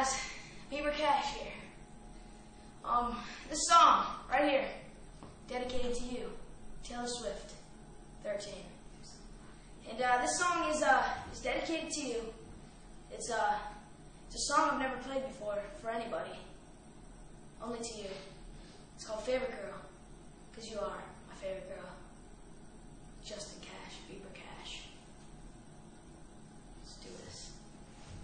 guys, Beaver Cash here. This song right here, dedicated to you, Taylor Swift, 13. And this song is dedicated to you. It's a song I've never played before for anybody, only to you. It's called Favorite Girl.